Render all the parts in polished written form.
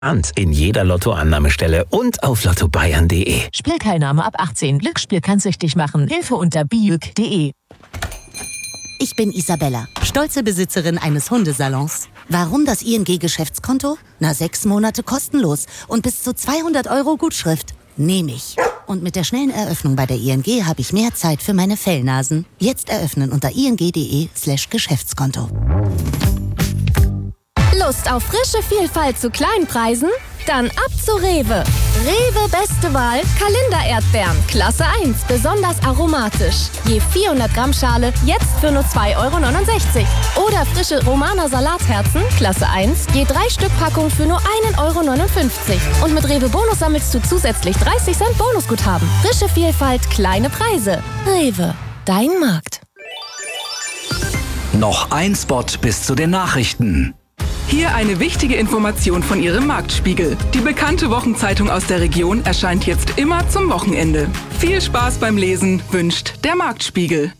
in jeder Lottoannahmestelle und auf lottobayern.de. Spielteilnahme ab 18. Glücksspiel kann süchtig machen. Hilfe unter biuk.de. Ich bin Isabella, stolze Besitzerin eines Hundesalons. Warum das ING-Geschäftskonto? 6 Monate kostenlos und bis zu 200 € Gutschrift. Nehme ich. Und mit der schnellen Eröffnung bei der ING habe ich mehr Zeit für meine Fellnasen. Jetzt eröffnen unter ing.de/Geschäftskonto. Lust auf frische Vielfalt zu kleinen Preisen? Dann ab zu Rewe. Rewe beste Wahl, Kalender-Erdbeeren, Klasse 1, besonders aromatisch. Je 400 Gramm Schale, jetzt für nur 2,69 €. Oder frische Romaner Salatherzen, Klasse 1, je 3 Stück Packung für nur 1,59 €. Und mit Rewe Bonus sammelst du zusätzlich 30 Cent Bonusguthaben. Frische Vielfalt, kleine Preise. Rewe, dein Markt. Noch ein Spot bis zu den Nachrichten. Hier eine wichtige Information von Ihrem Marktspiegel. Die bekannte Wochenzeitung aus der Region erscheint jetzt immer zum Wochenende. Viel Spaß beim Lesen wünscht der Marktspiegel.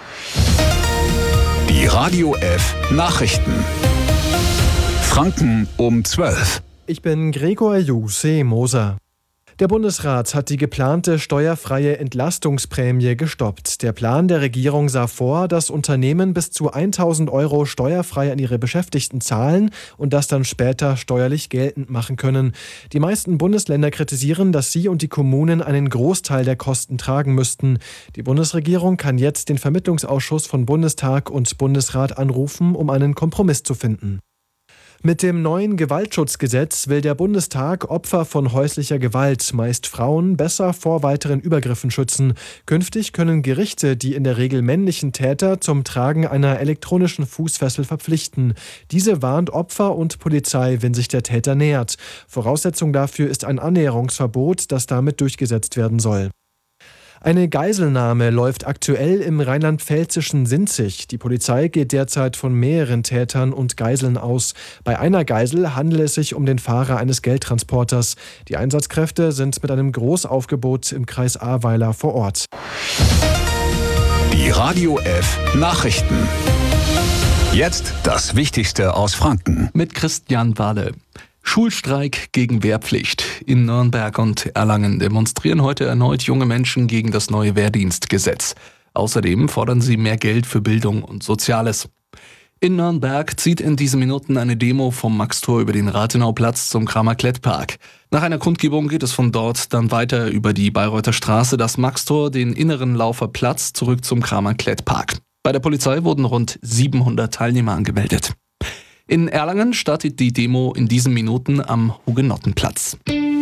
Die Radio F Nachrichten. Franken um 12. Ich bin Gregor Moser. Der Bundesrat hat die geplante steuerfreie Entlastungsprämie gestoppt. Der Plan der Regierung sah vor, dass Unternehmen bis zu 1.000 € steuerfrei an ihre Beschäftigten zahlen und das dann später steuerlich geltend machen können. Die meisten Bundesländer kritisieren, dass sie und die Kommunen einen Großteil der Kosten tragen müssten. Die Bundesregierung kann jetzt den Vermittlungsausschuss von Bundestag und Bundesrat anrufen, um einen Kompromiss zu finden. Mit dem neuen Gewaltschutzgesetz will der Bundestag Opfer von häuslicher Gewalt, meist Frauen, besser vor weiteren Übergriffen schützen. Künftig können Gerichte die in der Regel männlichen Täter zum Tragen einer elektronischen Fußfessel verpflichten. Diese warnt Opfer und Polizei, wenn sich der Täter nähert. Voraussetzung dafür ist ein Annäherungsverbot, das damit durchgesetzt werden soll. Eine Geiselnahme läuft aktuell im rheinland-pfälzischen Sinzig. Die Polizei geht derzeit von mehreren Tätern und Geiseln aus. Bei einer Geisel handelt es sich um den Fahrer eines Geldtransporters. Die Einsatzkräfte sind mit einem Großaufgebot im Kreis Ahrweiler vor Ort. Die Radio F Nachrichten. Jetzt das Wichtigste aus Franken. Mit Christian Wahle. Schulstreik gegen Wehrpflicht. In Nürnberg und Erlangen demonstrieren heute erneut junge Menschen gegen das neue Wehrdienstgesetz. Außerdem fordern sie mehr Geld für Bildung und Soziales. In Nürnberg zieht in diesen Minuten eine Demo vom Maxtor über den Rathenauplatz zum Kramer-Klett-Park. Nach einer Kundgebung geht es von dort dann weiter über die Bayreuther Straße, das Maxtor, den inneren Lauferplatz zurück zum Kramer-Klett-Park. Bei der Polizei wurden rund 700 Teilnehmer angemeldet. In Erlangen startet die Demo in diesen Minuten am Hugenottenplatz.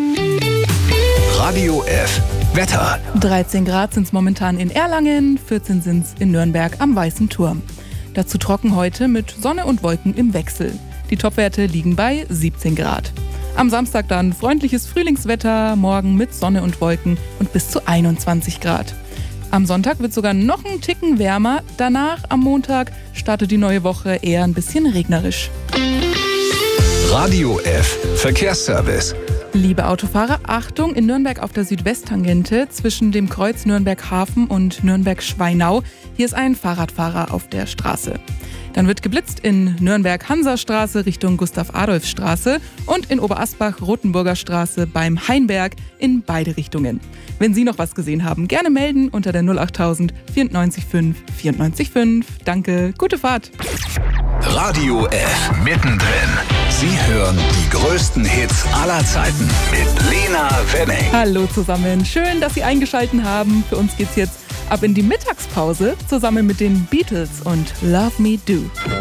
Radio F Wetter. 13 Grad sind es momentan in Erlangen, 14 sind es in Nürnberg am Weißen Turm. Dazu trocken heute mit Sonne und Wolken im Wechsel. Die Topwerte liegen bei 17 Grad. Am Samstag dann freundliches Frühlingswetter, morgen mit Sonne und Wolken und bis zu 21 Grad. Am Sonntag wird sogar noch ein Ticken wärmer. Danach, am Montag, startet die neue Woche eher ein bisschen regnerisch. Radio F Verkehrsservice. Liebe Autofahrer, Achtung, in Nürnberg auf der Südwesttangente zwischen dem Kreuz Nürnberg-Hafen und Nürnberg-Schweinau. Hier ist ein Fahrradfahrer auf der Straße. Dann wird geblitzt in Nürnberg-Hansastraße Richtung Gustav-Adolf-Straße und in Oberasbach-Rotenburger Straße beim Hainberg in beide Richtungen. Wenn Sie noch was gesehen haben, gerne melden unter der 08000 94 5 94 5. Danke, gute Fahrt. Radio F mittendrin. Sie hören die größten Hits aller Zeiten mit Lena Wenning. Hallo zusammen, schön, dass Sie eingeschaltet haben. Für uns geht's jetzt ab in die Mittagspause zusammen mit den Beatles und Love Me Do.